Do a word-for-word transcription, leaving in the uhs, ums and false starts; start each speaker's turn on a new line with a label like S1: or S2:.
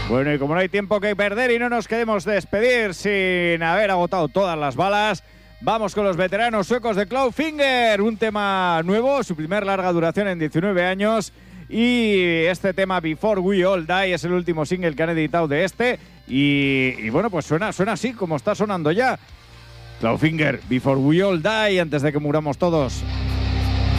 S1: Bueno, y como no hay tiempo que perder y no nos queremos despedir sin haber agotado todas las balas, vamos con los veteranos suecos de Clawfinger, un tema nuevo, su primer larga duración en diecinueve años, y este tema Before We All Die es el último single que han editado de este, y, y bueno, pues suena, suena así como está sonando ya. Clawfinger, Before We All Die, antes de que muramos todos.